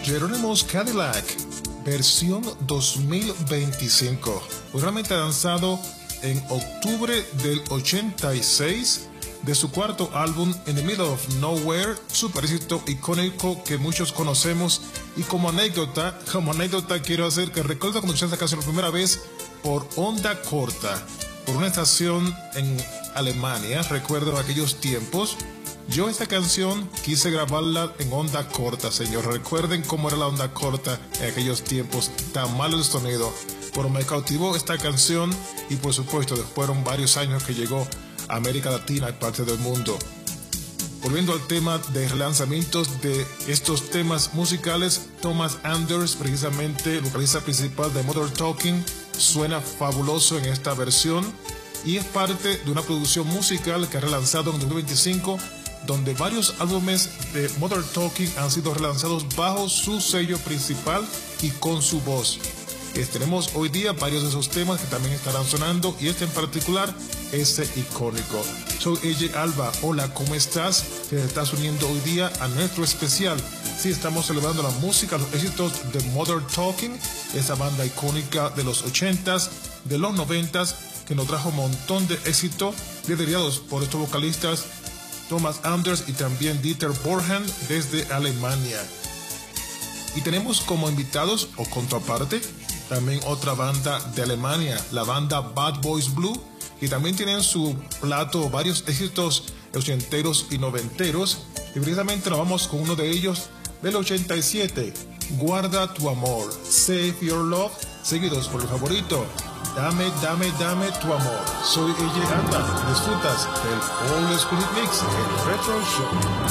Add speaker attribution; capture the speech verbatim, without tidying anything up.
Speaker 1: Geronimo's Cadillac, versión dos mil veinticinco. Fue realmente lanzado en octubre del ochenta y seis de su cuarto álbum In the Middle of Nowhere, super éxito icónico que muchos conocemos. Y como anécdota, como anécdota quiero hacer que recuerdo cuando escuché esta canción la primera vez por onda corta, por una estación en Alemania. Recuerdo aquellos tiempos. Yo esta canción quise grabarla en onda corta, señor. Recuerden cómo era la onda corta en aquellos tiempos, tan malo el sonido. Pero me cautivó esta canción y por supuesto fueron varios años que llegó a América Latina y parte del mundo. Volviendo al tema de relanzamientos de estos temas musicales, Thomas Anders, precisamente el vocalista principal de Modern Talking, suena fabuloso en esta versión y es parte de una producción musical que ha relanzado en dos mil veinticinco, donde varios álbumes de Modern Talking han sido relanzados bajo su sello principal y con su voz. Eh, tenemos hoy día varios de esos temas que también estarán sonando y este en particular, ese icónico. Soy A J Alba, hola, ¿cómo estás? Te estás uniendo hoy día a nuestro especial. Sí, estamos celebrando la música, los éxitos de Modern Talking, esa banda icónica de los ochentas, de los noventas, que nos trajo un montón de éxito, liderados por estos vocalistas Thomas Anders y también Dieter Bohlen desde Alemania. Y tenemos como invitados o contraparte también otra banda de Alemania, la banda Bad Boys Blue, y también tienen su plato varios éxitos ochenteros y noventeros, y precisamente nos vamos con uno de ellos del ochenta y siete, Guarda tu amor, Save Your Love, seguidos por el favorito, Dame, dame, dame tu amor. Soy A J Alba, disfrutas del Old School Mix, el Retro Show.